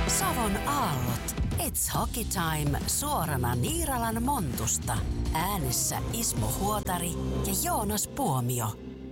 Savon aallot. It's hockey time suorana Niiralan Montusta. Äänessä Ismo Huotari ja Joonas Puomio.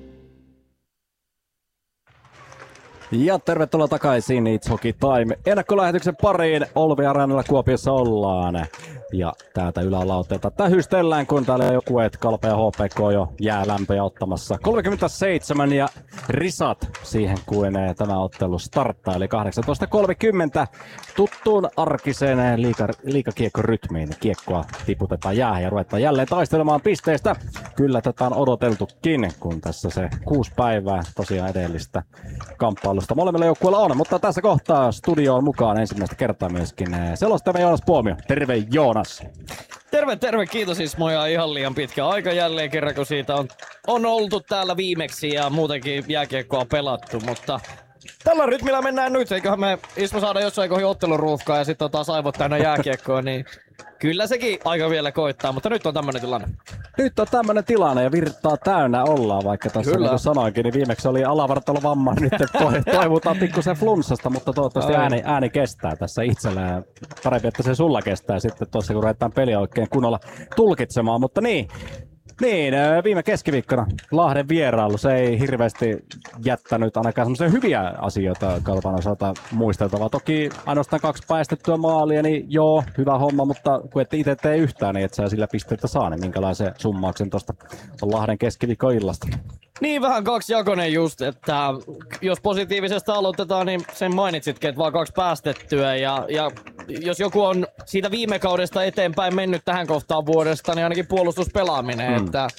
Ja tervetuloa takaisin It's Hockey Time ennakkolähetyksen pariin. Olvi Areenalla Kuopiossa ollaan. Ja täältä ylälauteelta tähystellään, kun täällä joukkueet Kalpa ja HPK jo jäälämpöjä ottamassa 37 ja risat siihen, kuin tämä ottelu starttaa. Eli 18.30 tuttuun arkiseen liikakiekkorytmiin. Kiekkoa tiputetaan jäähän ja ruvetaan jälleen taistelemaan pisteistä. Kyllä tätä on odoteltukin, kun tässä se 6 päivää tosiaan edellistä kamppailusta molemmilla joukkueilla on. Mutta tässä kohtaa studioon mukaan ensimmäistä kertaa myöskin selostamme Joonas Puomio. Terve Joonas! Terve, kiitos Ismo, ja ihan liian pitkä aika jälleen kerran, kun siitä on oltu täällä viimeksi ja muutenkin jääkiekkoa pelattu, mutta tällä rytmillä mennään nyt, eiköhän me Ismo saada jossain kohin otteluruuhkaa ja sitten taas aivot täynnä jääkiekkoa, niin kyllä sekin aika vielä koittaa, mutta nyt on tämmönen tilanne. Nyt on tämmönen tilanne ja virtaa täynnä ollaan, vaikka tässä niin kuin sanoinkin, niin viimeksi oli alavartalovamma, nyt toivotaan pikkusen flunssasta, mutta toivottavasti ääni kestää tässä itsellä. Parempi, että se sulla kestää sitten tuossa, kun ruvetaan peliä oikein kunnolla tulkitsemaan, mutta niin, viime keskiviikkona Lahden vierailu, se ei hirveästi jättänyt ainakaan semmoisia hyviä asioita Kalpan osalta muisteltavaa. Toki ainoastaan 2 päästettyä maalia, niin joo, hyvä homma, mutta kun ette itse tee yhtään, niin et sä sillä pisteitä saa, niin minkälaisen summauksen tuosta Lahden keskiviikkoillasta? Niin, vähän kaksijakoinen just, että jos positiivisesta aloitetaan, niin sen mainitsitkin, että vaan 2 päästettyä ja jos joku on siitä viime kaudesta eteenpäin mennyt tähän kohtaan vuodesta, niin ainakin puolustuspelaaminen, että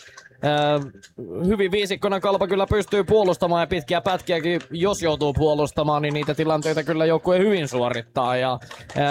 hyvin viisikkona Kalpa kyllä pystyy puolustamaan ja pitkiä pätkiäkin, jos joutuu puolustamaan, niin niitä tilanteita kyllä joukkue hyvin suorittaa ja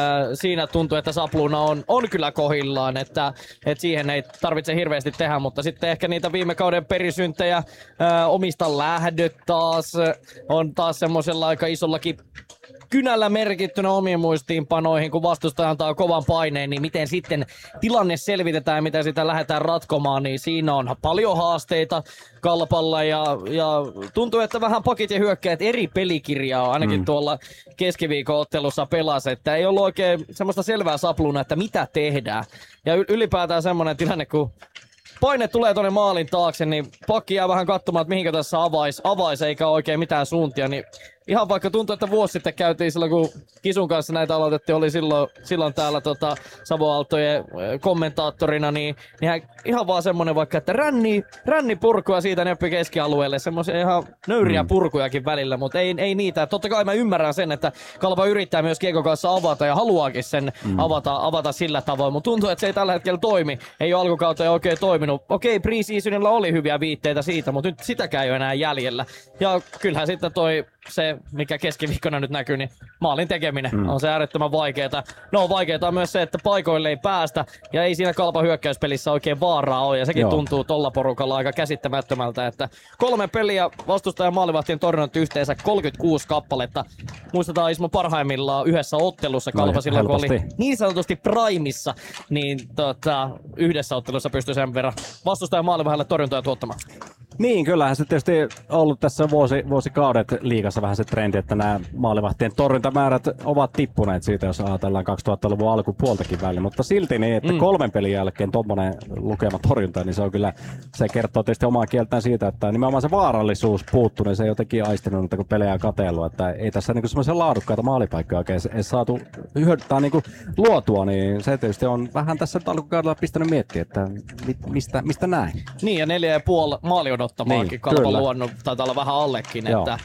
siinä tuntuu, että sapluuna on kyllä kohillaan, että siihen ei tarvitse hirveästi tehdä, mutta sitten ehkä niitä viime kauden perisyntejä, omista lähdöt taas on taas semmoisella aika isollakin kynällä merkittynä omiin muistiinpanoihin, kun vastustaja antaa kovan paineen, niin miten sitten tilanne selvitetään ja miten sitä lähdetään ratkomaan, niin siinä on paljon haasteita Kalpalla ja tuntuu, että vähän pakit ja hyökkäät eri pelikirjaa ainakin tuolla keskiviikon ottelussa pelasi, että ei ollut oikein semmoista selvää sapluuna, että mitä tehdään. Ja ylipäätään semmoinen tilanne, kun paine tulee tuonne maalin taakse, niin pakki jää vähän katsomaan, että mihinkä tässä avaisi eikä oikein mitään suuntia, niin ihan vaikka tuntuu, että vuosi sitten käytiin silloin, kun Kisun kanssa näitä aloitettiin, oli silloin täällä Savon Aaltojen kommentaattorina, niin ihan vaan semmonen vaikka, että ränni purkuja siitä neppi keskialueelle, semmoisia ihan nöyriä purkujakin välillä, mutta ei niitä. Totta kai mä ymmärrän sen, että Kalpa yrittää myös kiekon kanssa avata ja haluaakin sen avata sillä tavoin, mutta tuntuu, että se ei tällä hetkellä toimi. Ei ole alkukauteen oikein toiminut. Okei, pre-seasonilla oli hyviä viitteitä siitä, mutta nyt sitäkään ei ole enää jäljellä. Ja kyllähän sitten se, mikä keskiviikkona nyt näkyy, niin maalin tekeminen on se äärettömän vaikeeta. No vaikeeta on myös se, että paikoille ei päästä ja ei siinä Kalpan hyökkäyspelissä oikein vaaraa ole ja sekin tuntuu tolla porukalla aika käsittämättömältä, että 3 peliä vastustajan maalivahtien torjunnut yhteensä 36 kappaletta. Muistetaan Ismo parhaimmillaan yhdessä ottelussa Kalpa silloin, kun oli niin sanotusti primissa, niin yhdessä ottelussa pystyi sen verran vastustajan maalivahdelle torjuntoja tuottamaan. Niin, kyllähän se tietysti ollut tässä vuosikaudet liigassa vähän se trendi, että nämä maalivahtien torjuntamäärät ovat tippuneet siitä, jos ajatellaan 2000-luvun alkupuoltakin välillä, mutta silti niin, että 3 pelin jälkeen tommonen lukema torjunta, niin se on kyllä, se kertoo tietysti omaa kieltään siitä, että nimenomaan se vaarallisuus puuttuu, niin se ei jotenkin aistinut, että kun pelejä on katsellut, että ei tässä niinku semmoisia laadukkaita maalipaikkoja oikein saatu niinku luotua, niin se tietysti on vähän tässä alkukaudella pistänyt miettiä, että mistä näin. Niin, ja 4,5 maali odottamaankin niin, Kalpa luonnut, taitaa olla vähän allekin, että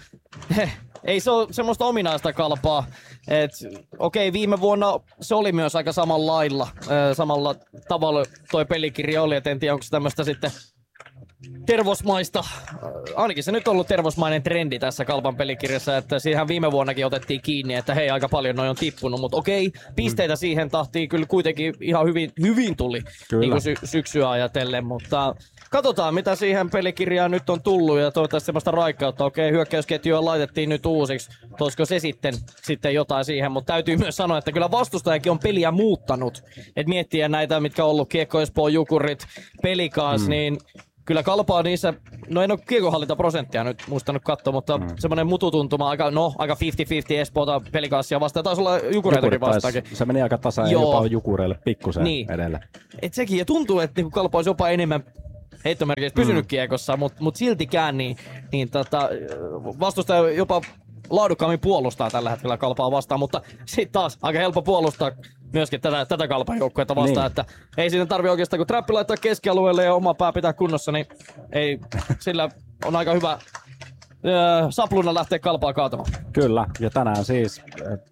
ei se ole semmoista ominaista Kalpaa. Okei, viime vuonna se oli myös aika samalla tavalla toi pelikirja oli, et en tiedä onko se tämmöistä sitten tervosmaista, ainakin se nyt on ollut tervosmainen trendi tässä Kalpan pelikirjassa, että siihen viime vuonnakin otettiin kiinni, että hei, aika paljon noi on tippunut, mutta okei, pisteitä siihen tahtiin kyllä kuitenkin ihan hyvin tuli niin kuin syksyä ajatellen, mutta katsotaan mitä siihen pelikirjaan nyt on tullut ja toivottavasti semmoista raikkautta. Okei, hyökkäysketjua laitettiin nyt uusiksi, toisiko se sitten jotain siihen, mutta täytyy myös sanoa, että kyllä vastustajakin on peliä muuttanut, että miettiä näitä, mitkä on ollut Kiekko Espoon Jukurit, Pelikaas, niin kyllä Kalpaa niissä, no en ole kiekonhallintaprosenttia nyt muistanut katsoa, mutta semmoinen mututuntuma aika 50-50 Espoota Pelikanssia vastaan. Taisi olla Jukureitakin vastaakin. Se meni aika tasaan ja jopa Jukureille pikkusen edellä. Et sekin, ja tuntuu, että niinku Kalpa olisi jopa enemmän heittomerkeissä pysynyt kiekossa, mutta siltikään niin vastustaja jopa laadukkaammin puolustaa tällä hetkellä Kalpaa vastaan, mutta sitten taas aika helppo puolustaa myöskin tätä Kalpan joukkuetta vastaan, että ei siinä tarvi oikeastaan kun trappi laittaa keskialueelle ja oma pää pitää kunnossa, niin ei, sillä on aika hyvä sapluna lähteä Kalpaa kaatamaan. Kyllä, ja tänään siis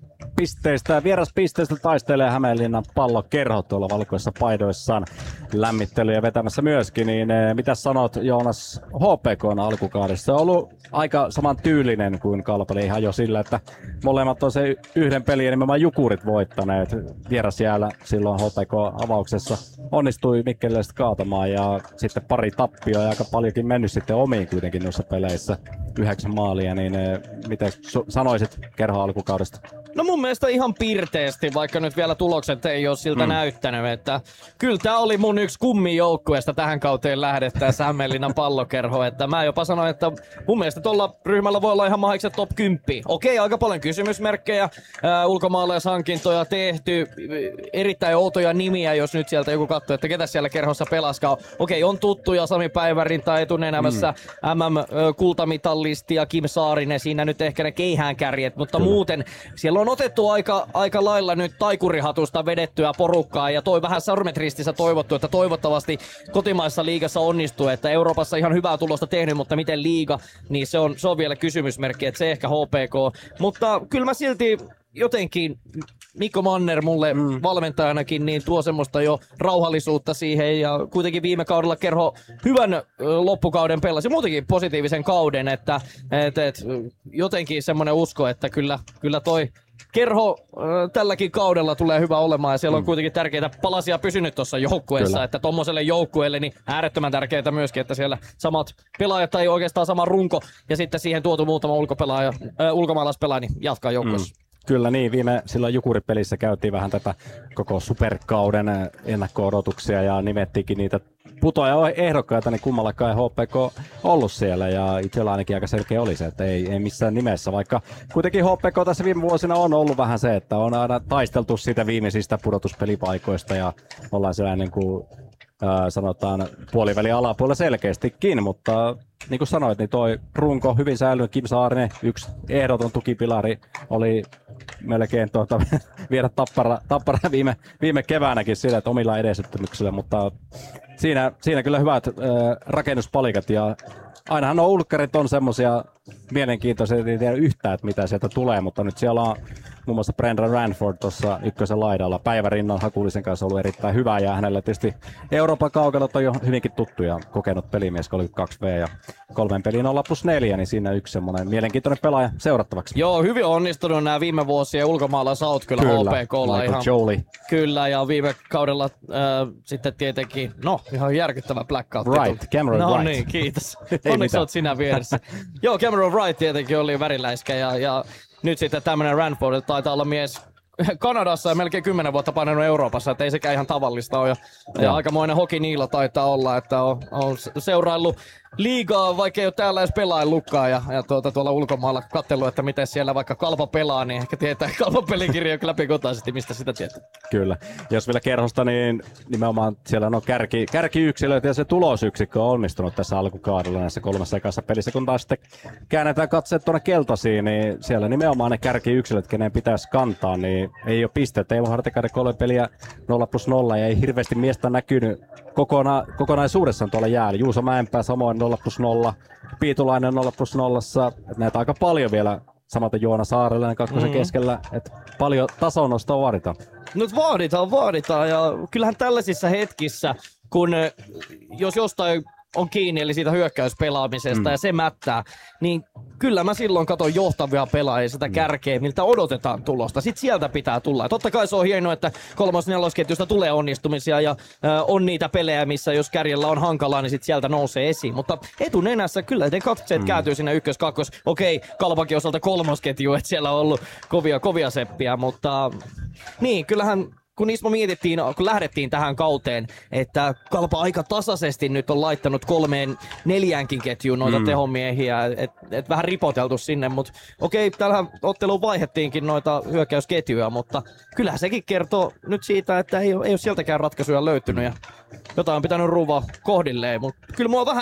vieraspisteistä taistelee Hämeenlinnan Pallokerho tuolla valkoisissa paidoissaan lämmittelyjä vetämässä myöskin, niin mitä sanot Joonas HPK:n alkukaudessa? Se on ollut aika saman tyylinen kuin Kalpa, eli ihan jo sillä, että molemmat on se yhden pelin ja nimenomaan Jukurit voittaneet vierasjäällä silloin HPK-avauksessa. Onnistui Mikkeliläiset kaatamaan ja sitten pari tappioa ja aika paljonkin mennyt sitten omiin kuitenkin noissa peleissä. 9 maalia, niin miten sanoisit Kerhon alkukaudesta? No mun mielestä ihan pirteesti, vaikka nyt vielä tulokset ei ole siltä näyttänyt, että kyllä tää oli mun yksi kummi joukkueesta tähän kauteen lähdettäessä Hämeenlinnan Pallokerho, että mä jopa sanoin, että mun mielestä tuolla ryhmällä voi olla ihan mahdollisesti top 10. Okei, aika paljon kysymysmerkkejä, ulkomaalaishankintoja tehty, erittäin outoja nimiä, jos nyt sieltä joku katsoo, että ketä siellä kerhossa pelaskaa. Okei, on tuttuja Sami Päivärinta etunenävässä MM-kultamitallisti ja Kim Saarinen, siinä nyt ehkä ne keihäänkärjet, mutta muuten siellä on otettu aika lailla nyt taikurihatusta vedettyä porukkaa ja toi vähän sormet ristissä toivottu, että toivottavasti kotimaisessa liigassa onnistuu, että Euroopassa ihan hyvää tulosta tehnyt, mutta miten liiga, niin se on vielä kysymysmerkki, että se ehkä HPK, mutta kyllä mä silti jotenkin Mikko Manner mulle valmentajanakin niin tuo semmoista jo rauhallisuutta siihen ja kuitenkin viime kaudella Kerho hyvän loppukauden pelasi, muutenkin positiivisen kauden, että jotenkin semmoinen usko, että kyllä toi Kerho tälläkin kaudella tulee hyvä olemaan ja siellä on kuitenkin tärkeitä palasia pysynyt tuossa joukkueessa, että tommoselle joukkueelle niin äärettömän tärkeää myöskin, että siellä samat pelaajat tai oikeastaan sama runko ja sitten siihen tuotu muutama ulkomaalaispelaaja niin jatkaa joukkueessa. Kyllä niin, silloin Jukuri-pelissä käytiin vähän tätä koko superkauden ennakko-odotuksia ja nimettiinkin niitä putoaja-ehdokkaita, niin kummallakaan ei HPK ollut siellä ja itsellä ainakin aika selkeä oli se, että ei missään nimessä, vaikka kuitenkin HPK tässä viime vuosina on ollut vähän se, että on aina taisteltu siitä viimeisistä pudotuspelipaikoista ja ollaan siellä niin kuin sanotaan puolivälin alapuolella selkeästikin, mutta niin kuin sanoit, niin toi runko hyvin säilynyt. Kim Saarinen, yksi ehdoton tukipilari, oli melkein viedä tappara viime keväänäkin sillä, että omilla edesyttämyksillä, mutta siinä kyllä hyvät rakennuspalikat ja ainahan nuo ulkkarit on semmosia mielenkiintoisia, ei tiedä yhtään, että mitä sieltä tulee, mutta nyt siellä on muun muassa Brendan Ranford tuossa ykkösen laidalla. Päivärinnan Hakulisen kanssa ollut erittäin hyvä ja hänellä tietysti Euroopan kaukalot on jo hyvinkin tuttu ja kokenut pelimies 32V ja 3 peliin 0+4, niin siinä yksi semmoinen mielenkiintoinen pelaaja seurattavaksi. Joo, hyvin onnistunut nämä viime vuosien ulkomaalaisaut kyllä HPK:lla ihan. Jolie. Kyllä, ja viime kaudella sitten tietenkin, ihan järkyttävä blackout. Cameron Wright. No niin, kiitos. Onneksi olet sinä vieressä. Joo, Cameron Wright tietenkin oli väriläiskä ja nyt sitten tämmönen Ranford taitaa olla mies Kanadassa ja melkein 10 vuotta painanut Euroopassa, että ei sekään ihan tavallista ole. Ja aikamoinen hokiniilo taitaa olla, että on seuraillut liigaa, vaikka ei ole täällä edes pelaillutkaan ja tuolla ulkomailla katsellut, että miten siellä vaikka Kalpa pelaa, niin ehkä tietää Kalpan pelikirjoja läpikotaisesti, mistä sitä tietää. Kyllä. Jos vielä Kerhosta, niin nimenomaan siellä on kärkiyksilöitä ja se tulosyksikkö on onnistunut tässä alkukaudella näissä 3 ekassa pelissä, kun taas sitten käännetään katseet tuonne keltaisiin, niin siellä nimenomaan ne kärkiyksilöt, kenen pitäisi kantaa, niin ei ole pisteet. Teemu Hartikainen 3 peliä 0+0 ja ei hirveästi miestä näkynyt kokonaisuudessaan tuolla jäällä. Juuso Mäenpää samoin 0+0, Piitulainen 0+0, näitä aika paljon vielä, samaten Joona Saarelainen kakkosen keskellä, että paljon tasonostoa vaaditaan. Nyt vaaditaan ja kyllähän tällaisissa hetkissä, kun jos jostain on kiinni, eli siitä hyökkäyspelaamisesta ja se mättää, niin kyllä mä silloin katon johtavia pelaajia sitä kärkeä, miltä odotetaan tulosta. Sitten sieltä pitää tulla. Ja totta kai se on hienoa, että 3-4-ketjusta tulee onnistumisia ja on niitä pelejä, missä jos kärjellä on hankalaa, niin sit sieltä nousee esiin. Mutta etunenässä kyllä ne katseet kääntyy sinne ykkös-kakkos. Okei, Kalpakin osalta 3. ketju, että siellä on ollut kovia seppiä, mutta niin, kyllähän kun Ismo mietittiin, kun lähdettiin tähän kauteen, että Kalpa aika tasaisesti nyt on laittanut 3-4 ketjuun noita tehomiehiä, et vähän ripoteltu sinne, mutta okei, tällä otteluun vaihettiinkin noita hyökkäysketjuja, mutta kyllähän sekin kertoo nyt siitä, että ei ole sieltäkään ratkaisuja löytynyt ja jotain on pitänyt ruuvaa kohdilleen, mutta kyllä mua vähän